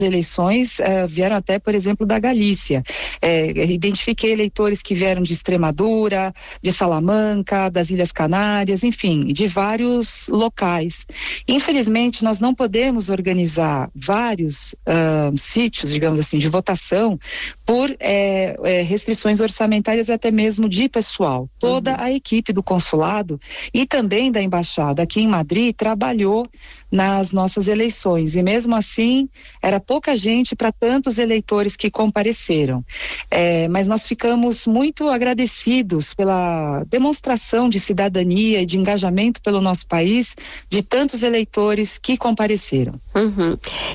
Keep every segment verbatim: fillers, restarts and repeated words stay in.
eleições uh, vieram até, por exemplo, da Galícia. É, identifiquei eleitores que vieram de Extremadura, de Salamanca, das Ilhas Canárias, enfim, de vários locais. Infelizmente, nós não podemos organizar vários uh, sítios, digamos assim, de votação por é, é, restrições orçamentárias até mesmo de pessoal. Toda uhum. a equipe do consulado e também da embaixada aqui em Madrid trabalhou nas nossas eleições e mesmo assim era pouca gente para tantos eleitores que compareceram. É, mas nós ficamos muito agradecidos pela demonstração de cidadania e de engajamento pelo nosso país de tantos eleitores que compareceram. Uhum.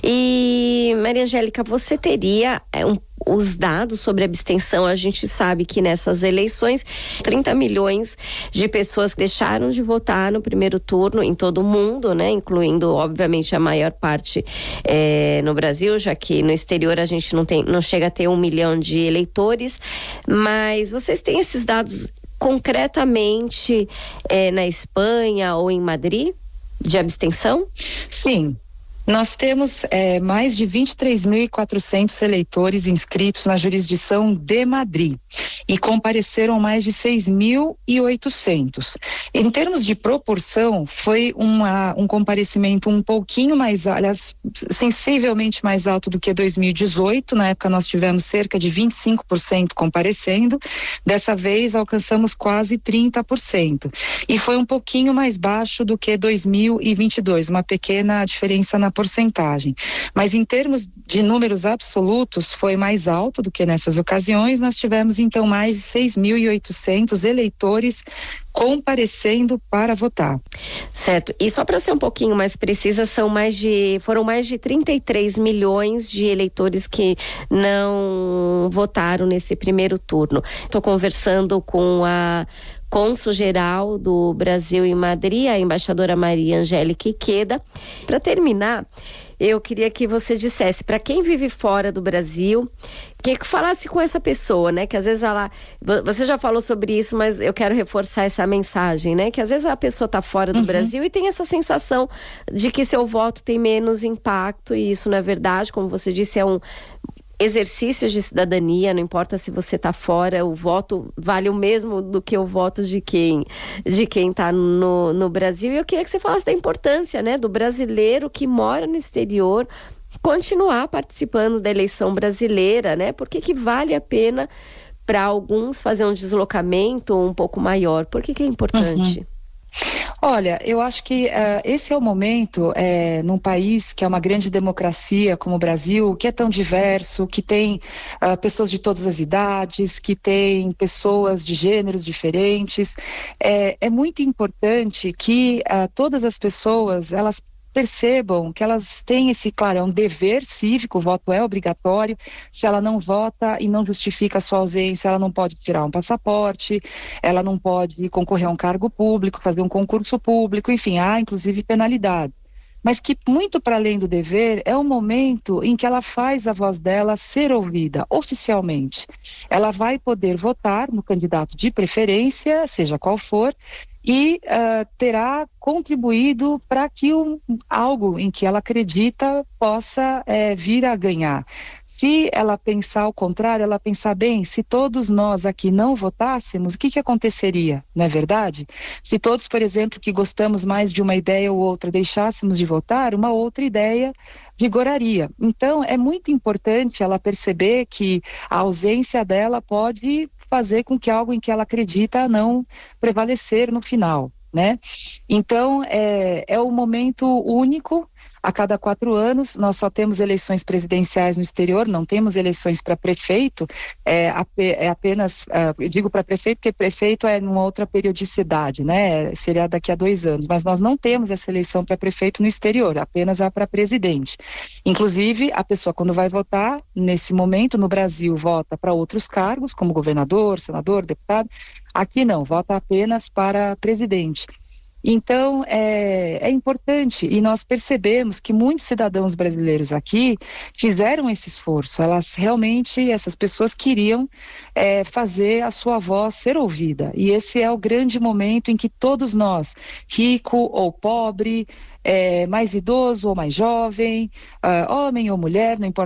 E Maria Angélica, você teria um os dados sobre abstenção? A gente sabe que nessas eleições trinta milhões de pessoas deixaram de votar no primeiro turno em todo o mundo, né? Incluindo, obviamente, a maior parte é, no Brasil, já que no exterior a gente não tem, não chega a ter um milhão de eleitores, mas vocês têm esses dados concretamente é, na Espanha ou em Madrid de abstenção? Sim. Nós temos é, mais de vinte e três mil e quatrocentos eleitores inscritos na jurisdição de Madrid e compareceram mais de seis mil e oitocentos. Em termos de proporção, foi uma, um comparecimento um pouquinho mais, aliás, sensivelmente mais alto do que dois mil e dezoito. Na época nós tivemos cerca de vinte e cinco por cento comparecendo. Dessa vez alcançamos quase trinta por cento. E foi um pouquinho mais baixo do que dois mil e vinte e dois, uma pequena diferença na porcentagem. Mas em termos de números absolutos, foi mais alto do que nessas ocasiões. Nós tivemos então mais de seis mil e oitocentos eleitores comparecendo para votar. Certo. E só para ser um pouquinho mais precisa, são mais de, foram mais de trinta e três milhões de eleitores que não votaram nesse primeiro turno. Estou conversando com a cônsul-geral do Brasil em Madrid, a embaixadora Maria Angélica Iqueda. Para terminar, eu queria que você dissesse, para quem vive fora do Brasil, que falasse com essa pessoa, né? Que às vezes ela, você já falou sobre isso, mas eu quero reforçar essa mensagem, né? Que às vezes a pessoa está fora do uhum. Brasil e tem essa sensação de que seu voto tem menos impacto, e isso não é verdade. Como você disse, é um exercícios de cidadania, não importa se você está fora, o voto vale o mesmo do que o voto de quem de quem está no, no Brasil. E eu queria que você falasse da importância, né, do brasileiro que mora no exterior continuar participando da eleição brasileira, né? Por que que vale a pena para alguns fazer um deslocamento um pouco maior? Por que que é importante? Uhum. Olha, eu acho que uh, esse é o momento, é, num país que é uma grande democracia como o Brasil, que é tão diverso, que tem uh, pessoas de todas as idades, que tem pessoas de gêneros diferentes. É, é muito importante que uh, todas as pessoas, elas percebam que elas têm esse, claro, é um dever cívico, o voto é obrigatório. Se ela não vota e não justifica a sua ausência, ela não pode tirar um passaporte, ela não pode concorrer a um cargo público, fazer um concurso público, enfim, há inclusive penalidades. Mas que muito para além do dever é o momento em que ela faz a voz dela ser ouvida oficialmente. Ela vai poder votar no candidato de preferência, seja qual for, e uh, terá contribuído para que um, algo em que ela acredita possa é, vir a ganhar. Se ela pensar ao contrário, ela pensar bem, se todos nós aqui não votássemos, o que que aconteceria, não é verdade? Se todos, por exemplo, que gostamos mais de uma ideia ou outra, deixássemos de votar, uma outra ideia vigoraria. Então, é muito importante ela perceber que a ausência dela pode fazer com que algo em que ela acredita não prevalecer no final, né? Então, é, é um momento único. A cada quatro anos, nós só temos eleições presidenciais no exterior, não temos eleições para prefeito, é, é apenas, uh, eu digo para prefeito, porque prefeito é numa outra periodicidade, né? Seria daqui a dois anos, mas nós não temos essa eleição para prefeito no exterior, apenas a para presidente. Inclusive, a pessoa, quando vai votar, nesse momento, no Brasil, vota para outros cargos, como governador, senador, deputado. Aqui não, vota apenas para presidente. Então, é, é importante, e nós percebemos que muitos cidadãos brasileiros aqui fizeram esse esforço. Elas realmente, essas pessoas queriam é, fazer a sua voz ser ouvida. E esse é o grande momento em que todos nós, rico ou pobre, é, mais idoso ou mais jovem, uh, homem ou mulher, não importa